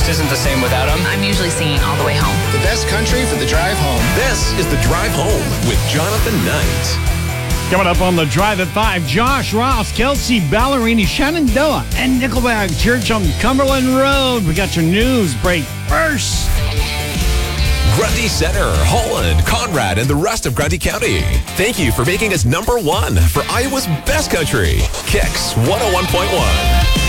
just isn't the same without him. I'm usually singing all the way home. The best country for the drive home. This is The Drive Home with Jonathan Knight. Coming up on The Drive at 5, Josh Ross, Kelsey Ballerini, Shenandoah, and Nickelback Church on Cumberland Road. We got your news break first. Grundy Center, Holland, Conrad, and the rest of Grundy County. Thank you for making us number one for Iowa's best country. Kicks 101.1.